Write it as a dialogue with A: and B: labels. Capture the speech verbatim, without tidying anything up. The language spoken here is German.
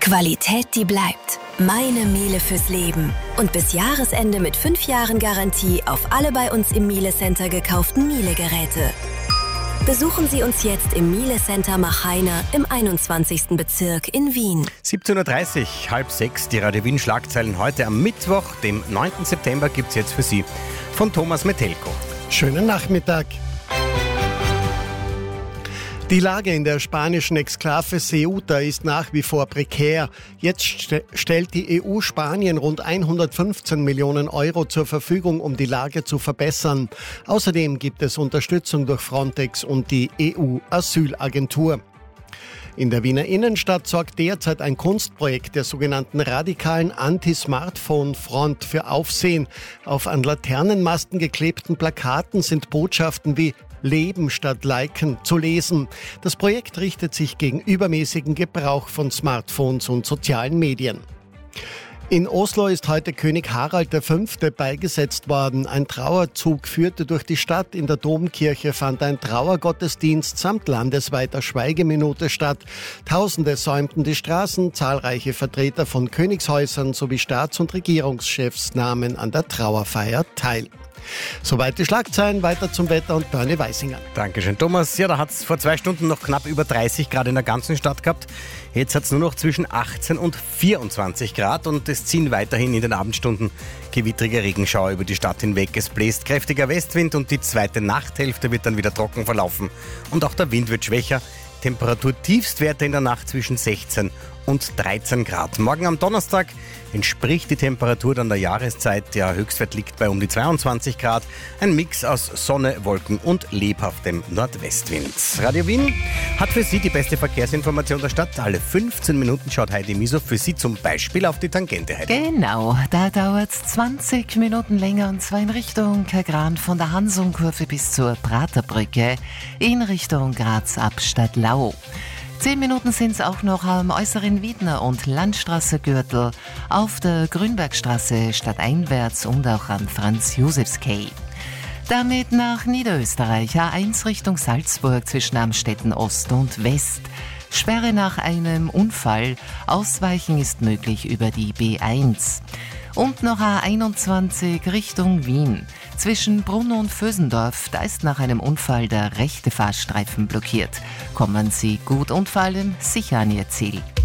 A: Qualität, die bleibt. Meine Miele fürs Leben. Und bis Jahresende mit fünf Jahren Garantie auf alle bei uns im Miele Center gekauften Miele-Geräte. Besuchen Sie uns jetzt im Miele Center Machheiner im einundzwanzigsten Bezirk in Wien.
B: siebzehn Uhr dreißig, halb sechs, die Radio Wien Schlagzeilen heute am Mittwoch, dem neunten September, gibt es jetzt für Sie von Thomas Metelko.
C: Schönen Nachmittag. Die Lage in der spanischen Exklave Ceuta ist nach wie vor prekär. Jetzt st- stellt die E U Spanien rund hundertfünfzehn Millionen Euro zur Verfügung, um die Lage zu verbessern. Außerdem gibt es Unterstützung durch Frontex und die E U-Asylagentur. In der Wiener Innenstadt sorgt derzeit ein Kunstprojekt der sogenannten radikalen Anti-Smartphone-Front für Aufsehen. Auf an Laternenmasten geklebten Plakaten sind Botschaften wie Leben statt Liken zu lesen. Das Projekt richtet sich gegen übermäßigen Gebrauch von Smartphones und sozialen Medien. In Oslo ist heute König Harald der Fünfte beigesetzt worden. Ein Trauerzug führte durch die Stadt. In der Domkirche fand ein Trauergottesdienst samt landesweiter Schweigeminute statt. Tausende säumten die Straßen. Zahlreiche Vertreter von Königshäusern sowie Staats- und Regierungschefs nahmen an der Trauerfeier teil. Soweit die Schlagzeilen, weiter zum Wetter und Bernie Weisinger.
B: Dankeschön, Thomas. Ja, da hat es vor zwei Stunden noch knapp über dreißig Grad in der ganzen Stadt gehabt. Jetzt hat es nur noch zwischen achtzehn und vierundzwanzig Grad und es ziehen weiterhin in den Abendstunden gewittrige Regenschauer über die Stadt hinweg. Es bläst kräftiger Westwind und die zweite Nachthälfte wird dann wieder trocken verlaufen. Und auch der Wind wird schwächer. Temperaturtiefstwerte in der Nacht zwischen sechzehn und dreizehn Grad. Morgen am Donnerstag entspricht die Temperatur dann der Jahreszeit. Der Höchstwert liegt bei um die zweiundzwanzig Grad. Ein Mix aus Sonne, Wolken und lebhaftem Nordwestwind. Radio Wien hat für Sie die beste Verkehrsinformation der Stadt. Alle fünfzehn Minuten schaut Heidi Miso für Sie zum Beispiel auf die Tangente. Heidi.
D: Genau, da dauert es zwanzig Minuten länger und zwar in Richtung Kagran von der Hansumkurve bis zur Praterbrücke in Richtung Graz ab Stadtlau. Zehn Minuten sind es auch noch am äußeren Wiedner- und Landstraße-Gürtel, auf der Grünbergstraße stadteinwärts und auch am Franz-Josefs-Quai. Damit nach Niederösterreich, A eins Richtung Salzburg zwischen Amstetten Ost und West. Sperre nach einem Unfall, Ausweichen ist möglich über die B eins. Und noch A einundzwanzig Richtung Wien. Zwischen Brunn und Vösendorf, da ist nach einem Unfall der rechte Fahrstreifen blockiert. Kommen Sie gut und vor allem sicher an Ihr Ziel.